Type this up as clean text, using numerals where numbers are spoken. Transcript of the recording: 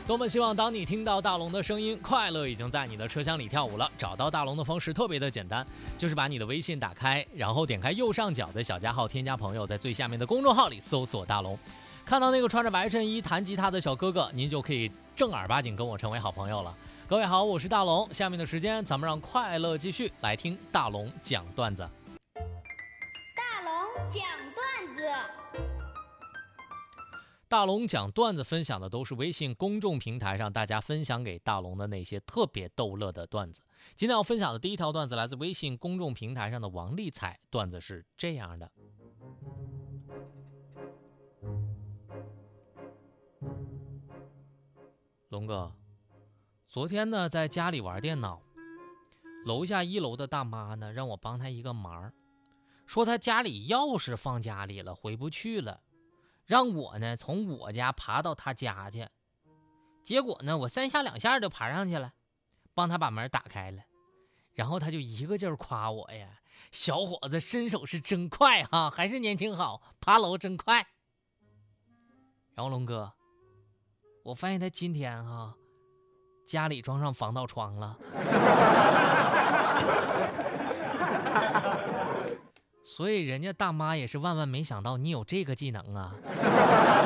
多么希望当你听到大龙的声音，快乐已经在你的车厢里跳舞了。找到大龙的方式特别的简单，就是把你的微信打开，然后点开右上角的小加号，添加朋友，在最下面的公众号里搜索大龙，看到那个穿着白衬衣弹吉他的小哥哥，您就可以正儿八经跟我成为好朋友了。各位好，我是大龙，下面的时间咱们让快乐继续，来听大龙讲段子。 大龙讲段子。 大龙讲段子分享的都是微信公众平台上大家分享给大龙的那些特别逗乐的段子。今天要分享的第一条段子来自微信公众平台上的王丽彩，段子是这样的：龙哥，昨天呢在家里玩电脑，楼下1楼的大妈呢让我帮她一个忙，说她家里钥匙放家里了，回不去了，让我呢从我家爬到他家去。结果呢我3下2下就爬上去了，帮他把门打开了，然后他就一个劲儿夸我呀，小伙子身手是真快哈，还是年轻好，爬楼真快。然后龙哥，我发现他今天家里装上防盗窗了。所以人家大妈也是万万没想到你有这个技能啊。